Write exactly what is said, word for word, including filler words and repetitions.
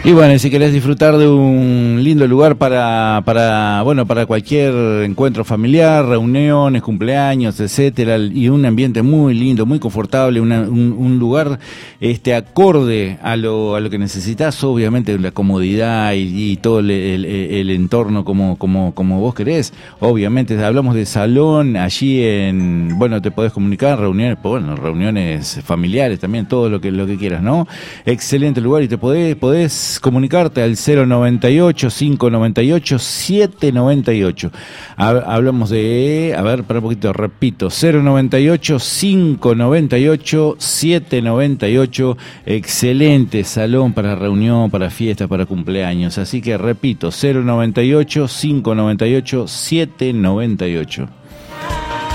Y bueno, si querés disfrutar de un lindo lugar para, para, bueno, para cualquier encuentro familiar, reuniones, cumpleaños, etcétera, y un ambiente muy lindo, muy confortable, una, un, un lugar este acorde a lo, a lo que necesitas, obviamente la comodidad y, y todo el, el, el entorno como, como, como vos querés. Obviamente hablamos de salón, allí en, bueno, te podés comunicar, reuniones, bueno, reuniones familiares también, todo lo que, lo que quieras, ¿no? Excelente lugar, y te podés, podés comunicarte al cero noventa y ocho, cinco noventa y ocho, siete noventa y ocho. Hablamos de, a ver, para un poquito, repito, cero noventa y ocho, cinco noventa y ocho, siete noventa y ocho. Excelente salón para reunión, para fiestas, para cumpleaños. Así que repito, cero noventa y ocho, cinco noventa y ocho, siete noventa y ocho.